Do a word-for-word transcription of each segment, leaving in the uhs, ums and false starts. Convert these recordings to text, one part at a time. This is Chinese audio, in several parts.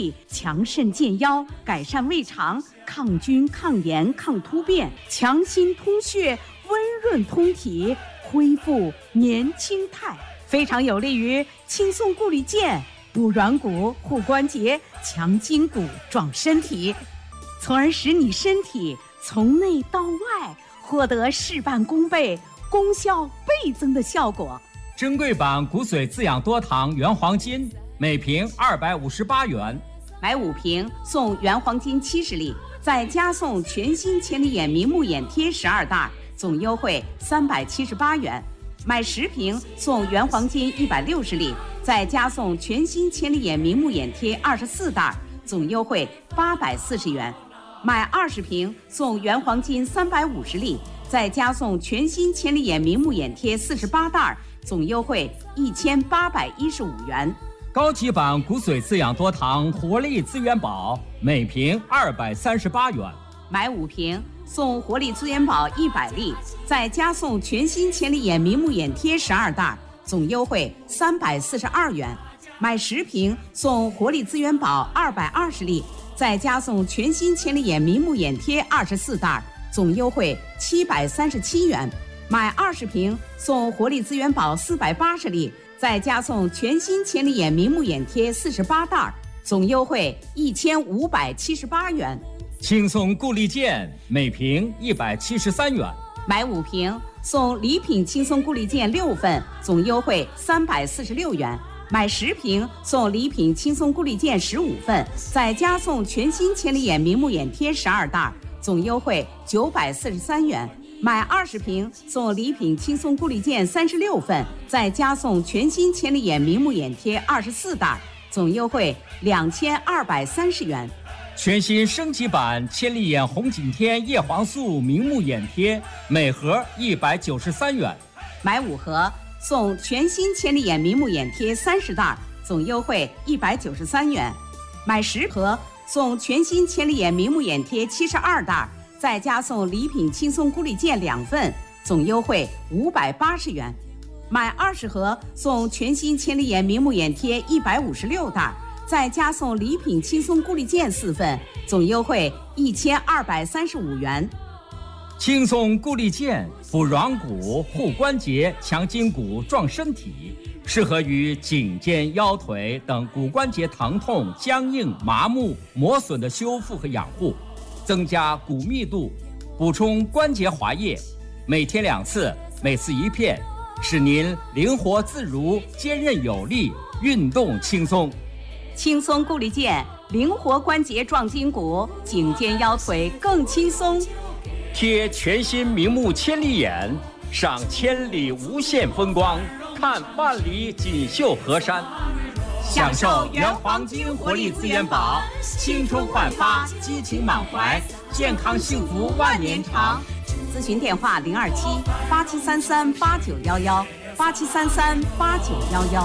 力，强肾健腰，改善胃肠，抗菌抗炎抗突变，强心通血，温润通体，恢复年轻态，非常有利于轻松固力健，补软骨护关节，强筋骨壮身体，从而使你身体从内到外获得事半功倍、功效倍增的效果。 珍贵版骨髓滋养多糖原黄金每瓶二百五十八元， 买五瓶送原黄金七十粒，再加送全新千里眼明目眼贴十二袋，总优惠三百七十八元。买十瓶送原黄金一百六十粒，再加送全新千里眼明目眼贴二十四袋，总优惠八百四十元。买二十瓶送原黄金三百五十粒，再加送全新千里眼明目眼贴四十八袋，总优惠一千八百一十五元。 高级版骨髓滋养多糖活力资源宝每瓶二百三十八元， 买五瓶送活力资源宝一百粒，再加送全新千里眼明目眼贴十二袋，总优惠三百四十二元。买十瓶送活力资源宝二百二十粒，再加送全新千里眼明目眼贴二十四袋，总优惠七百三十七元。买二十瓶送活力资源宝四百八十粒，再加送全新千里眼明目眼贴四十八袋，总优惠一千五百七十八元。 轻松固力健每瓶一百七十三元， 买五瓶送礼品轻松固力健六份，总优惠三百四十六元。买十瓶送礼品轻松固力健十五份，再加送全新千里眼明目眼贴十二袋，总优惠九百四十三元。买二十瓶送礼品轻松固力健三十六份，再加送全新千里眼明目眼贴二十四袋，总优惠两千二百三十元。 全新升级版千里眼红景天叶黄素明目眼贴每盒一百九十三元， 买五盒送全新千里眼明目眼贴三十袋，总优惠一百九十三元。买十盒送全新千里眼明目眼贴七十二袋，再加送礼品轻松固力健两份，总优惠五百八十元。买二十盒送全新千里眼明目眼贴一百五十六袋，再加送礼品轻松固力健四份，总优惠一千二百三十五元。 轻松固力健补软骨护关节强筋骨壮身体，适合于颈肩腰腿等骨关节疼痛僵硬麻木磨损的修复和养护，增加骨密度，补充关节滑液，每天两次，每次一片，使您灵活自如坚韧有力，运动轻松。 轻松固力健灵活关节壮筋骨，颈肩腰腿更轻松。 贴全新明目千里眼，赏千里无限风光，看万里锦绣河山，享受原黄金活力资源宝，青春焕发，激情满怀，健康幸福万年长。 咨询电话零二七八七三三八九幺幺八七三三八九幺幺。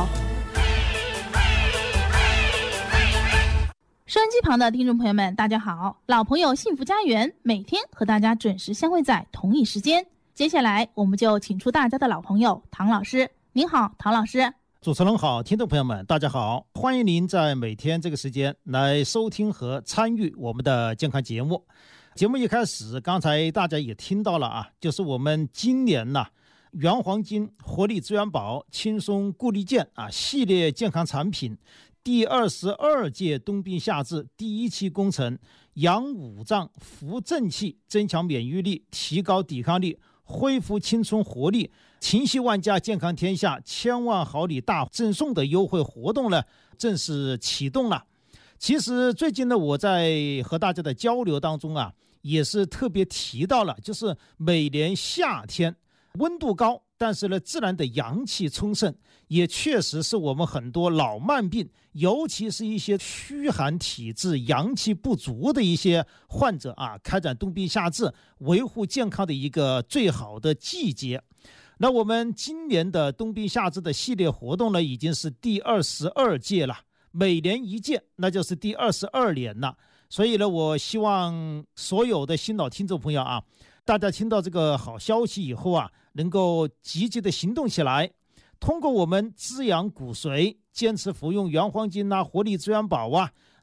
收音机旁的听众朋友们，大家好！老朋友幸福家园每天和大家准时相会在同一时间。接下来我们就请出大家的老朋友唐老师。您好，唐老师。 主持人好，听众朋友们大家好，欢迎您在每天这个时间来收听和参与我们的健康节目。节目一开始，刚才大家也听到了啊，就是我们今年呢、啊、原黄金活力资源宝轻松固力健啊系列健康产品第二十二届冬病夏治第一期工程，养五脏扶正气，增强免疫力，提高抵抗力，恢复青春活力，情系万家，健康天下，千万好礼大赠送的优惠活动呢正式启动了。其实最近呢，我在和大家的交流当中啊，也是特别提到了，就是每年夏天温度高，但是呢，自然的阳气充盛，也确实是我们很多老慢病，尤其是一些虚寒体质、阳气不足的一些患者啊，开展冬病夏治、维护健康的一个最好的季节。那我们今年的冬病夏治的系列活动呢，已经是第二十二届了，每年一届，那就是第二十二年了。所以呢，我希望所有的新老听众朋友啊，大家听到这个好消息以后啊，能够积极的行动起来，通过我们滋养骨髓，坚持服用原黄金啊、活力资源宝啊，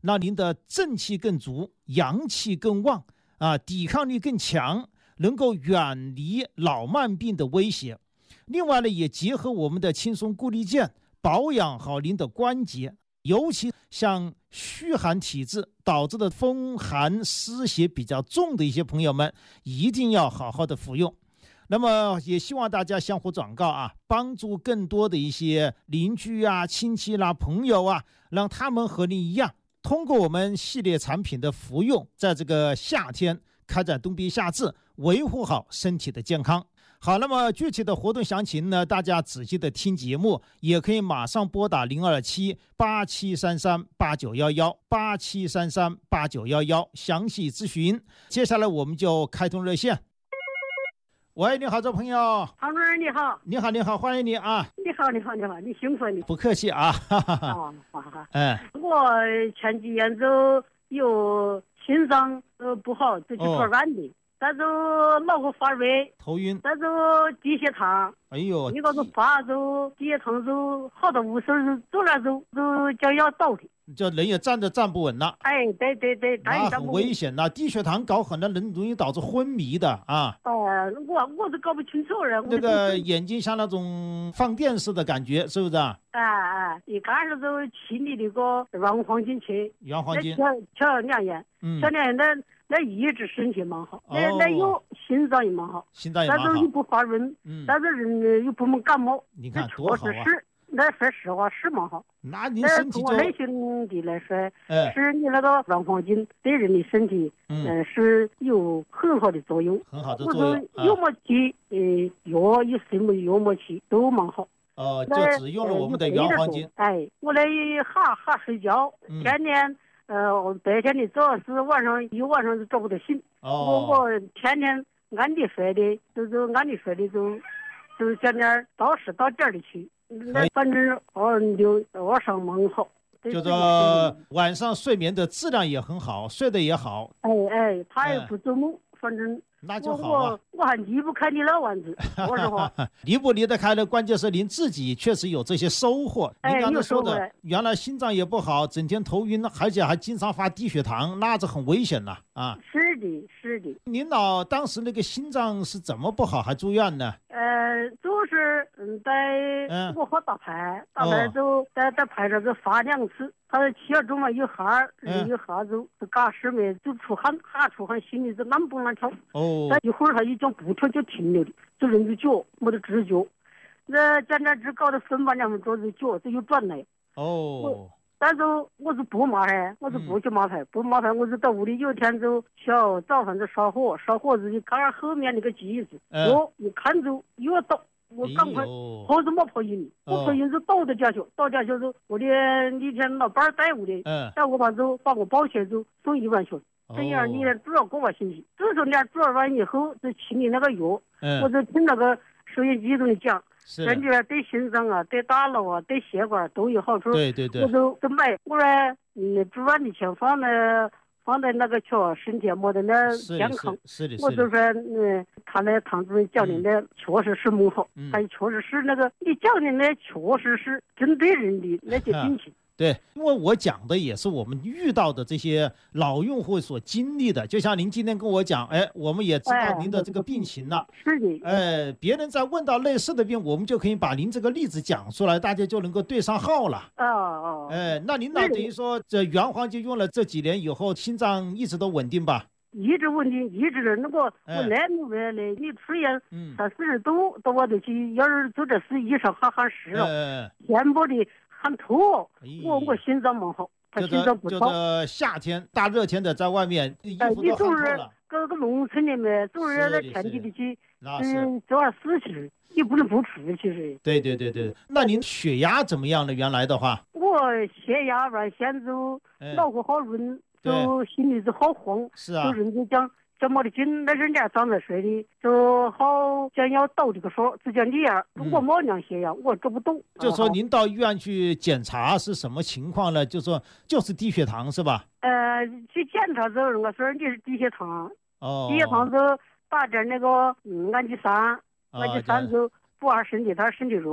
让您的正气更足，阳气更旺啊，抵抗力更强，能够远离老慢病的威胁。另外呢，也结合我们的轻松固力健，保养好您的关节，尤其像虚寒体质导致的风寒湿邪比较重的一些朋友们，一定要好好的服用。那么也希望大家相互转告啊，帮助更多的一些邻居啊、亲戚啦、朋友啊，让他们和您一样，通过我们系列产品的服用，在这个夏天开展冬病夏治，维护好身体的健康。好，那么具体的活动详情呢，大家仔细的听节目，也可以马上拨打零二七八七三三八九一一八七三三八九一一详细咨询。接下来我们就开通热线。喂，你好，这朋友。 唐主任你好。 你好，你好，欢迎你啊。 你好，你好，你好，你幸福你。 不客气啊。哈哈哈。 哦，好好好。 哎， 我前几年就有心脏呃不好，就去做软的，但是脑壳发热， 头晕， 但是低血糖。 哎呦， 你告诉发就低血糖就好多无事就走了就就就要倒的。 这人也站着站不稳了， 哎，对对对， 那很危险呐！低血糖高很多人容易导致昏迷的啊。 哦，我我是搞不清楚人。 那个眼睛像那种放电似的感觉，是不是啊？ 哎哎，一开始就去你那个软黄金去， 软黄金， 调调两年， 嗯， 调两年那那一直身体蛮好，那那有心脏也蛮好， 心脏也蛮好， 但是又不发润， 嗯， 但是人又不能感冒， 你看多好啊！ 那说实话是蛮好， 那您身体就从内心的来说， 哎， 是你那个软黄金对人的身体，嗯、呃，是有很好的作用， 很好的作用。 我说有默契，呃，药有什么有默契都蛮好。 哦，就只用了我们的原黄金。 哎，我来哈哈睡觉， 嗯、 天天呃白天的早是晚上一晚上就找不得醒。 哦， 我我天天按的睡的，就是按的睡的就就讲点到时到点的去。那反正二六晚上蛮好， 就说晚上睡眠的质量也很好，睡得也好。 哎哎，他也不做梦，反正那就好啊。 我我还离不开你老丸子，说实话。 离不离得开的，关键是您自己确实有这些收获。您刚才说的，原来心脏也不好，整天头晕，而且还经常发低血糖，那这很危险呐啊！ 是的，是的。 您老当时那个心脏是怎么不好还住院呢？ 呃，就是嗯，在我和打牌，打牌就在在牌上就发两次，他气儿中嘛有汗，人有汗就就嘎湿没，就出汗，汗出汗，心里就按蹦乱跳。 哦。 但一会儿他一讲不跳就停了的，就人就脚没得直脚，那讲讲只搞得分把两分钟就脚就又转来。 哦。 但是我是不麻烦，我是不去麻烦，不麻烦，我是到屋里有一天就小早上就烧火，烧火子就看后面那个机子，我一看就又要倒，我赶快，或者没破音，我破音就倒到家去，倒家去就我的那天老伴带我的，带我把就把我抱起来就送医院去，这样你主要给我信息，自从点住完以后就吃你那个药，我就听那个收音机里讲。真的对心脏啊，对大脑啊，对血管都有好处。 对对对。 我都都买，我说嗯，住院的钱放在放在那个瞧身体没得那健康。 是的，是的。 我就说嗯，他那唐主任讲的那确实是蛮好，他确实是那个你讲的那确实是针对人的那些病情。 对，因为我讲的也是我们遇到的这些老用户所经历的，就像您今天跟我讲，哎，我们也知道您的这个病情了， 是的， 哎，别人在问到类似的病，我们就可以把您这个例子讲出来，大家就能够对上号了。 哦哦， 哎，那领导等于说这原黄金用了这几年以后，心脏一直都稳定吧？ 一直稳定，一直的。那个我来那边来，你出现三四十度，到我就去，要是就这是医生喊喊实了，全部的。很脱，我我心脏蛮好，他心脏不好。 就是夏天大热天的在外面，衣服都汗透了。 搁个农村里面，就是在田地里去，嗯，做点事情，你不能不出去是。 对对对对，那您血压怎么样呢？原来的话， 我血压完现就脑壳好润，就心里就好慌， 是啊， 就人就讲。这没得劲，那人家长在水里，就好像要倒这个说，就叫你呀，如果没量血压，我做不动。 就说您到医院去检查是什么情况呢？就说就是低血糖是吧？ 呃，去检查之后，我说你是低血糖， 哦， 低血糖之后打点那个嗯氨基酸，氨基酸之后补下身体，他身体弱了，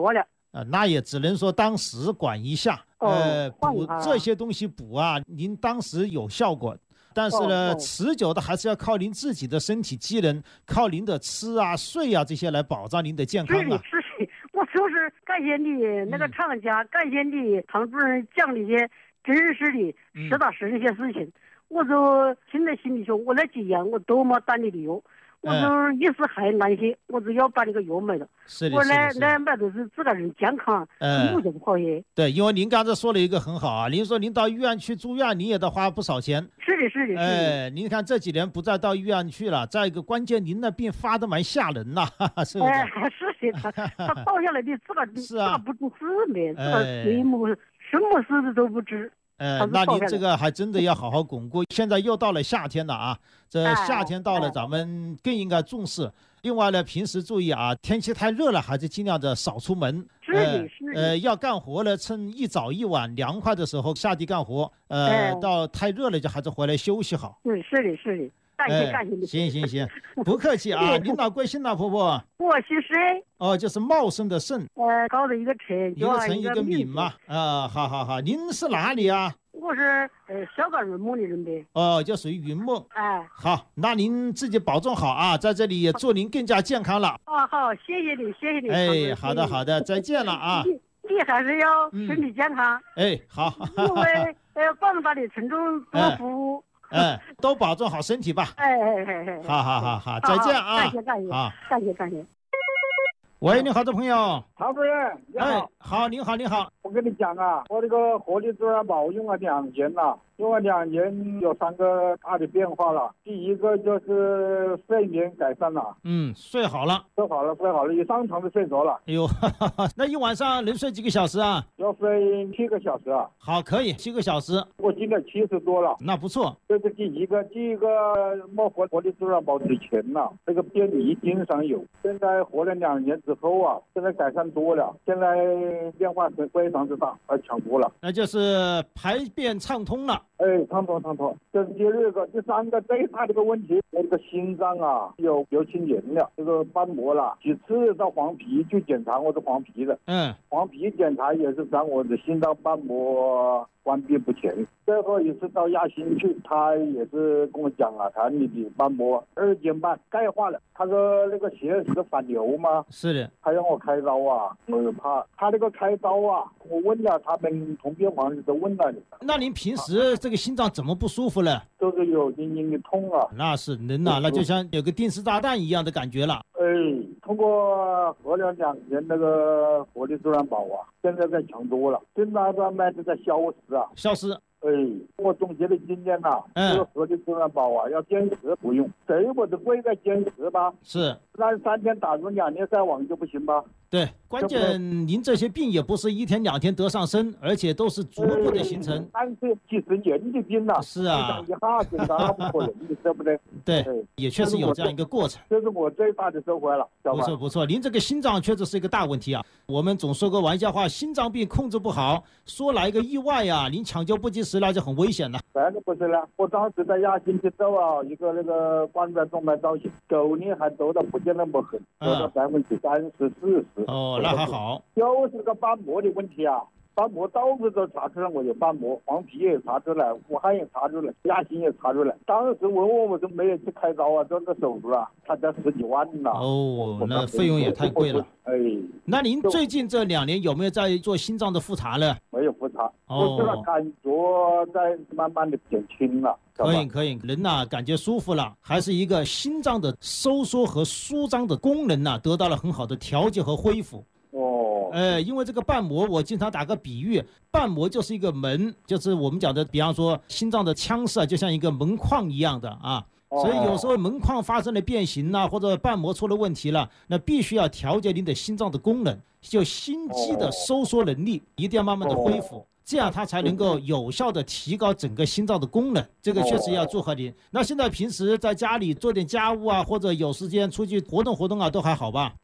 呃，那也只能说当时管一下， 哦、 呃，补啊、 这些东西补啊，您当时有效果。但是呢， 哦哦、 持久的还是要靠您自己的身体机能，靠您的吃啊、睡啊这些来保障您的健康啊。 是的，是的，我就是感谢你那个厂家，嗯、感谢你唐主任讲的些真实的、实打实的一些事情，嗯、我就现在心里说，我来济阳，我多么大的理由。我就一时还安心，我只要把那个药买了。 是的， 我来来买的是自个人健康，我就不好些。 对，因为您刚才说了一个很好啊，您说您到医院去住院，你也得花不少钱。 是的，是的，是的。 哎，您看这几年不再到医院去了，再一个关键，您那病发的蛮吓人呐，是不是？ 哎，是的，他他倒下来的自个是啊， 不住事没，自个什么什么事都不知。 呃，那您这个还真的要好好巩固。现在又到了夏天了啊，这夏天到了，咱们更应该重视。另外呢，平时注意啊，天气太热了，还是尽量的少出门。 是的，是的。 呃，要干活了，趁一早一晚凉快的时候下地干活。呃，到太热了就还是回来休息好。 嗯，是的，是的。感谢感谢你。 行行行，不客气啊。您老贵姓哪，婆婆？ 我姓沈。 哦，就是茂盛的盛。 呃，高的一个陈， 一个陈一个敏嘛。啊，好好好，您是哪里啊？ 我是呃小岗云梦的人呗。 哦，就属于云梦。 哎， 好，那您自己保重好啊，在这里也祝您更加健康了。 啊，好，谢谢你，谢谢你。 哎，好的好的，再见了啊。 你你还是要身体健康。 嗯、哎，好。 因为呃广大的群众多服务。 哎，都保重好身体吧。 哎哎哎哎， 好好好好，再见啊！ 感谢感谢，好，感谢感谢。 喂，你好的朋友， 唐主任，你好。 哎，好，您好，您好。 我跟你讲啊，我这个活力自然宝用了两年了，用了两年有三个大的变化了。第一个就是睡眠改善了， 嗯，睡好了， 睡好了，睡好了，一上床就睡着了。 哎呦，那一晚上能睡几个小时啊？ 要睡七个小时啊。 好，可以，七个小时。 我今年七十多了， 那不错。 这是第一个，第一个没活活力自然宝之前呢，这个便秘经常有，现在活了两年之后啊，现在改善多了，现在变化是非常之大，而强多了。 那就是排便畅通了。 哎，畅通畅通。这是第二个，第三个最大的一个问题，我这个心脏啊有有青炎了，这个瓣膜了，几次到黄皮去检查我的黄皮的， 嗯， 黄皮检查也是讲我的心脏瓣膜关闭不全。最后一次到亚新去，他也是跟我讲啊，他你的瓣膜二尖瓣钙化了，他说那个血是反流吗？ 是的， 他让我开刀啊，我就怕他那个开刀啊，我问了他们同病房都问了。 那您平时这个心脏怎么不舒服了？ 就是有隐隐的痛啊。 那是人呐、啊，那就像有个定时炸弹一样的感觉了。 哎，通过喝了两年那个活力自然宝啊，现在在强多了，现在慢慢的在消失啊， 消失。 哎，我总结的经验呐、啊， 嗯， 这个活力自然宝啊，要坚持不用，谁我都贵在坚持吧。 是， 那三天打入两天晒网就不行吧？ 对，关键您这些病也不是一天两天得上身，而且都是逐步的形成。 但是几十年的病了， 是啊， 一下子那不可能的，对不对？ 对，也确实有这样一个过程。 这是我最大的收获了。 不错不错，您这个心脏确实是一个大问题啊。我们总说个玩笑话，心脏病控制不好，说来一个意外呀、啊，您抢救不及时那就很危险了。 那个不是了，我当时在亚新去做啊，一个那个冠状动脉造血，狗呢还得的不见那么狠，得到百分之三十四十。 哦，那还好。 就是个瓣膜的问题啊。瓣膜到处都查出来我有瓣膜，黄皮也查出来，武汉也查出来，亚新也查出来。当时问我我都没有去开刀啊，做个手术啊，他才十几万呢。 哦，那费用也太贵了。 哎， 那您最近这两年有没有在做心脏的复查呢？ 没有复查， 哦、 我这个感觉在慢慢的减轻了。 可以可以，人呐、啊、感觉舒服了，还是一个心脏的收缩和舒张的功能呐、啊、得到了很好的调节和恢复。 哦， 呃，因为这个瓣膜，我经常打个比喻，瓣膜就是一个门，就是我们讲的，比方说心脏的腔室啊，就像一个门框一样的啊。所以有时候门框发生了变形啊，或者瓣膜出了问题了，那必须要调节您的心脏的功能，就心肌的收缩能力一定要慢慢的恢复。这样它才能够有效的提高整个心脏的功能，这个确实要祝贺您。那现在平时在家里做点家务啊，或者有时间出去活动活动啊，都还好吧？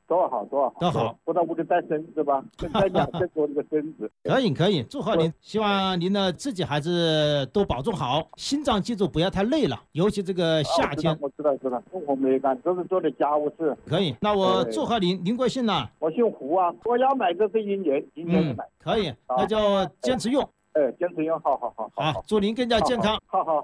多好多好多好， 我到屋里带孙子吧，再养再多这个孙子。 可以可以，祝贺您，希望您呢自己还是多保重好，心脏记住不要太累了，尤其这个夏天。 我知道知道，我没干，都是做的家务事。 可以，那我祝贺您，您贵姓呢？ 我姓胡啊，我要买的是一年，今年买。 可以，那就坚持用。 哎，坚持用，好好好。 好，祝您更加健康。 好好。